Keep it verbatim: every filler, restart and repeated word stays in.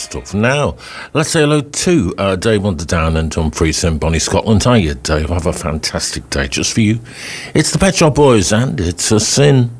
stuff. Now, let's say hello to uh, Dave Underdown and Dumfries in Bonnie, Scotland. How are you, Dave? Have a fantastic day just for you. It's the Pet Shop Boys, and it's a sin.